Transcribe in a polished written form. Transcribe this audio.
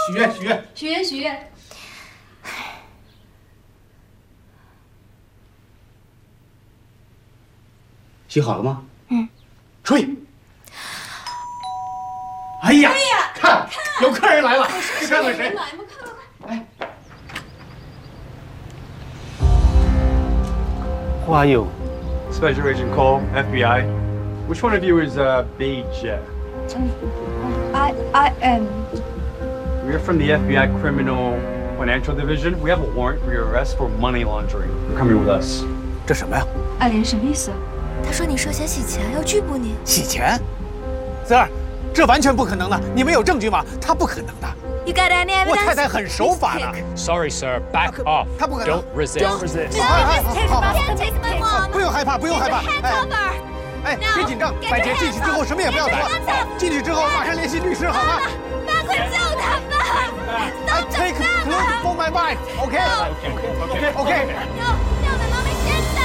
许愿，许愿， 许愿，许愿。 许好了吗？ 嗯。 吹。哎呀，看，有客人来了，去看看谁。来。Who are you? Special Agent Cole, FBI. Which one of you is Beige? I am. We're from the FBI Criminal Financial Division. We have a warrant for your arrest for money laundering. You're coming with us. 这什么呀？ 艾琳，什么意思？ 他说你涉嫌洗钱，要拘捕你。 洗钱？Sir，这完全不可能的。你们有证据吗？他不可能的。 You got any evidence? 我太太很守法的。 Sorry, sir. Back off. 他不可能。 Don't resist. Don't resist. Mom. 不用害怕，不用害怕。哎，别紧张，白姐进去之后什么也不要打，进去之后马上联系律师，好吗？ 爸，快救他们 ！I take clothes for my wife. OK.